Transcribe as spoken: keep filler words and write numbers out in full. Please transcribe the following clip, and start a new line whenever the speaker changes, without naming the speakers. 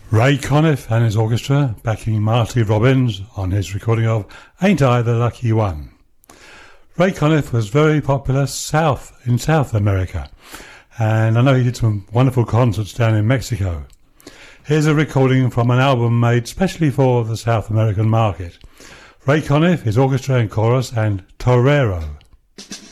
Ray Conniff and his orchestra backing Marty Robbins on his recording of Ain't I the Lucky One. Ray Conniff was very popular south in South America, and I know he did some wonderful concerts down in Mexico. Here's a recording from an album made specially for the South American market. Ray Conniff, his orchestra and chorus, and Torero.